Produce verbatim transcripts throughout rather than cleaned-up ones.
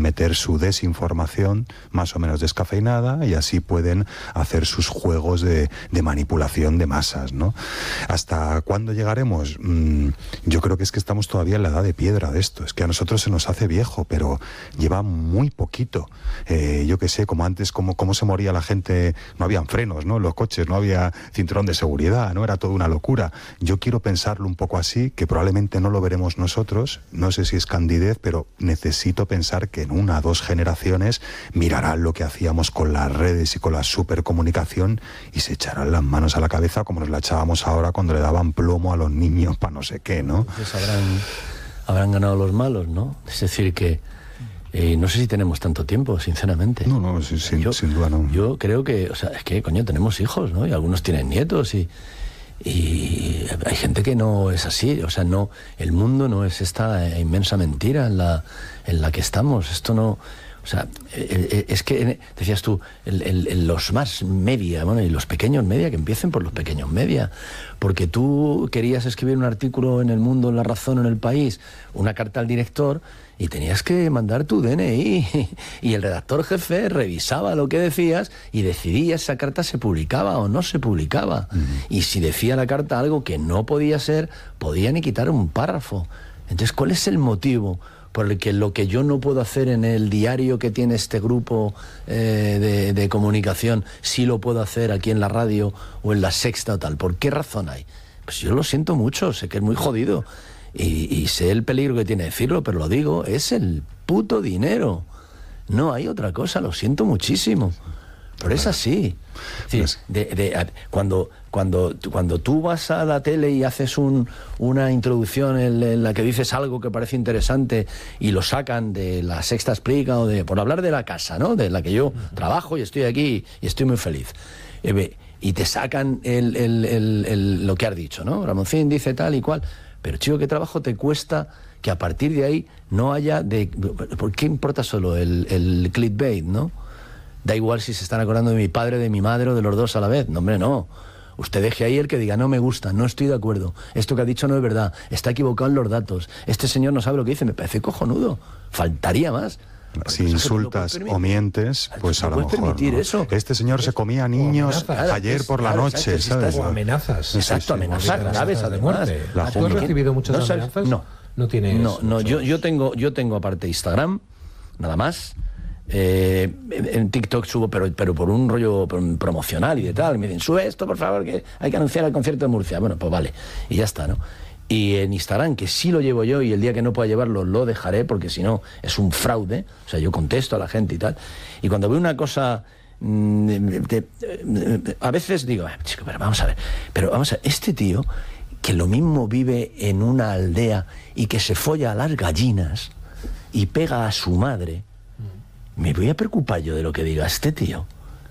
meter su desinformación más o menos descafeinada y así pueden hacer sus juegos de, de manipulación de masas, ¿no? ¿Hasta cuándo llegaremos? Mm, yo creo que es que estamos todavía en la edad de piedra de esto. Es que a nosotros se nos hace viejo, pero lleva muy poquito. Eh, yo qué sé, como antes, como, cómo se moría la gente, no habían frenos, ¿no? En los coches, no había cinturón de seguridad, ¿no? Era toda una locura. Yo quiero pensarlo un poco así, que probablemente no lo veremos nosotros, no sé si es candidez, pero necesito pensar que en una o dos generaciones mirarán lo que hacíamos con las redes y con la supercomunicación y se echarán las manos a la cabeza como nos la echábamos ahora cuando le daban plomo a los niños para no sé qué, ¿no? Entonces habrán, habrán ganado los malos, ¿no? Es decir que eh, no sé si tenemos tanto tiempo, sinceramente. No, no, sin, sin, yo, sin duda no. Yo creo que, o sea, es que, coño, tenemos hijos, ¿no? Y algunos tienen nietos y... Y hay gente que no es así, o sea, no, el mundo no es esta inmensa mentira en la, en la que estamos. Esto no, o sea, es que decías tú, el, el, el, los más media, bueno, y los pequeños media, que empiecen por los pequeños media, porque tú querías escribir un artículo en El Mundo, en La Razón, en El País, una carta al director, y tenías que mandar tu D N I y el redactor jefe revisaba lo que decías y decidía si esa carta se publicaba o no se publicaba. Uh-huh. Y si decía la carta algo que no podía ser, podía ni quitar un párrafo. Entonces, ¿cuál es el motivo por el que lo que yo no puedo hacer en el diario que tiene este grupo eh, de, de comunicación sí lo puedo hacer aquí en la radio o en La Sexta o tal? ¿Por qué razón hay? Pues yo lo siento mucho, sé que es muy jodido. Y, y sé el peligro que tiene decirlo, pero lo digo, es el puto dinero. No hay otra cosa, lo siento muchísimo. Pero es así. Es decir, de, de, cuando, cuando, cuando tú vas a la tele y haces un, una introducción en, en la que dices algo que parece interesante y lo sacan de La Sexta Explica o de, por hablar de la casa, ¿no? De la que yo trabajo y estoy aquí y estoy muy feliz. Eh, y te sacan el, el, el, el, lo que has dicho, ¿no? Ramoncín dice tal y cual. Pero, chico, ¿qué trabajo te cuesta que a partir de ahí no haya de... ¿Por qué importa solo el, el clickbait, no? Da igual si se están acordando de mi padre, de mi madre o de los dos a la vez. No, hombre, no. Usted deje ahí el que diga, no me gusta, no estoy de acuerdo, esto que ha dicho no es verdad, está equivocado en los datos, este señor no sabe lo que dice, me parece cojonudo. Faltaría más. Si insultas o mientes, pues a lo mejor ¿no? Eso. Este señor se comía niños ayer por la noche, ¿sabes? O amenazas. Exacto, amenazas graves de muerte. La ¿Tú has recibido muchas no, amenazas? No. No tienes. No, no, yo, yo tengo, yo tengo aparte Instagram, nada más. Eh, en TikTok subo, pero, pero por un rollo promocional y de tal. Me dicen, sube esto, por favor, que hay que anunciar el concierto de Murcia. Bueno, pues vale. Y ya está, ¿no? Y en Instagram, que sí lo llevo yo y el día que no pueda llevarlo lo dejaré porque si no es un fraude, o sea, yo contesto a la gente y tal. Y cuando veo una cosa, mmm, de, de, de, a veces digo, chico, pero vamos a ver, pero vamos a ver, este tío que lo mismo vive en una aldea y que se folla a las gallinas y pega a su madre, me voy a preocupar yo de lo que diga este tío.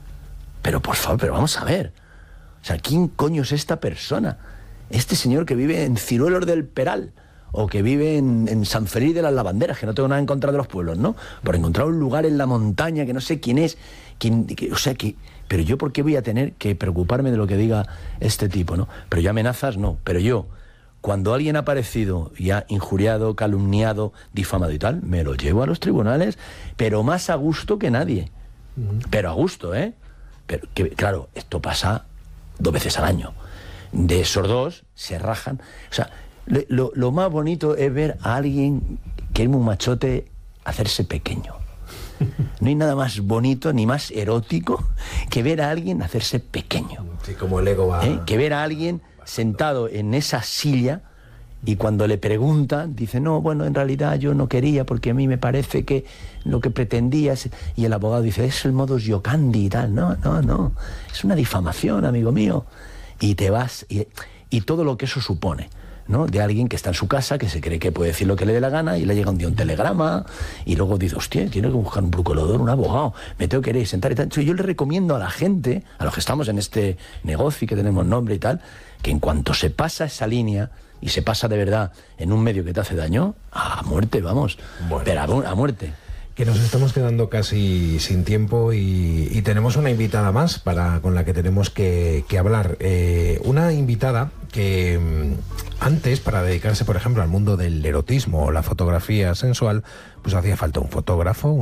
Pero por favor, pero vamos a ver, o sea, ¿quién coño es esta persona? Este señor que vive en Ciruelos del Peral o que vive en, en San Feliz de las Lavanderas, que no tengo nada en contra de los pueblos, ¿no? Por encontrar un lugar en la montaña que no sé quién es, quién, que, o sea, que... Pero yo, ¿por qué voy a tener que preocuparme de lo que diga este tipo, no? Pero yo amenazas, no. Pero yo, cuando alguien ha aparecido y ha injuriado, calumniado, difamado y tal, me lo llevo a los tribunales, pero más a gusto que nadie. Pero a gusto, ¿eh? Pero que, claro, esto pasa dos veces al año. De esos dos se rajan. O sea, lo, lo más bonito es ver a alguien que es muy machote hacerse pequeño. No hay nada más bonito ni más erótico que ver a alguien hacerse pequeño. Sí, como el ego va... ¿Eh? Que ver a alguien sentado en esa silla y cuando le preguntan dice, no, bueno, en realidad yo no quería porque a mí me parece que lo que pretendía es... Y el abogado dice, es el modus vivendi y tal. No, no, no. Es una difamación, amigo mío. Y te vas, y, y todo lo que eso supone, ¿no? De alguien que está en su casa, que se cree que puede decir lo que le dé la gana, y le llega un día un telegrama, y luego dice, hostia, tiene que buscar un procurador, un abogado, me tengo que ir a sentar y tal. Entonces, yo le recomiendo a la gente, a los que estamos en este negocio y que tenemos nombre y tal, que en cuanto se pasa esa línea, y se pasa de verdad en un medio que te hace daño, a muerte, vamos, bueno, pero a, a muerte. Que nos estamos quedando casi sin tiempo y, y tenemos una invitada más para, con la que tenemos que, que hablar. Eh, una invitada que antes, para dedicarse, por ejemplo, al mundo del erotismo o la fotografía sensual, pues hacía falta un fotógrafo,